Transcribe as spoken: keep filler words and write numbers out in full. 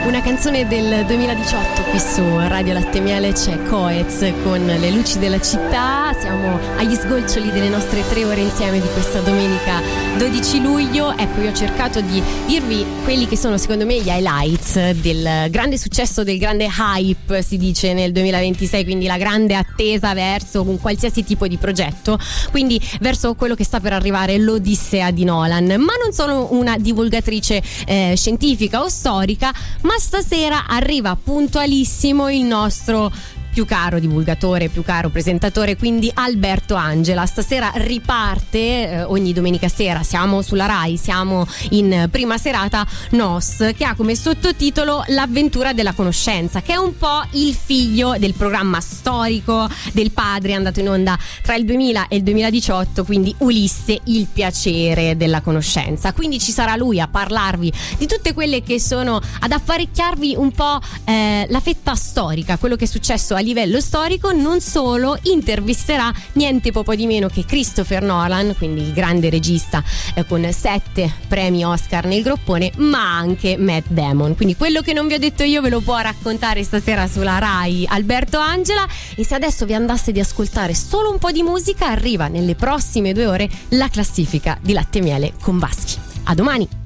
Una canzone del duemiladiciotto qui su Radio Latte Miele, c'è Coez con Le luci della città. Siamo agli sgoccioli delle nostre tre ore insieme di questa domenica dodici luglio. Ecco, io ho cercato di dirvi quelli che sono secondo me gli highlights del grande successo, del grande hype, si dice, nel duemilaventisei, quindi la grande attesa verso un qualsiasi tipo di progetto, quindi verso quello che sta per arrivare, l'Odissea di Nolan. Ma non sono una divulgatrice eh, scientifica o storica, ma stasera arriva puntualissimo il nostro più caro divulgatore, più caro presentatore, quindi Alberto Angela. Stasera riparte, eh, ogni domenica sera siamo sulla Rai, siamo in prima serata N O S, che ha come sottotitolo L'avventura della conoscenza, che è un po' il figlio del programma storico del padre andato in onda tra il duemila e il duemiladiciotto, quindi Ulisse, il piacere della conoscenza. Quindi ci sarà lui a parlarvi di tutte quelle che sono, ad apparecchiarvi un po' eh, la fetta storica, quello che è successo a livello storico. Non solo, intervisterà niente poco di meno che Christopher Nolan, quindi il grande regista eh, con sette premi Oscar nel groppone, ma anche Matt Damon. Quindi quello che non vi ho detto io ve lo può raccontare stasera sulla Rai Alberto Angela. E se adesso vi andasse di ascoltare solo un po' di musica, arriva nelle prossime due ore la classifica di Latte Miele con Vaschi. A domani!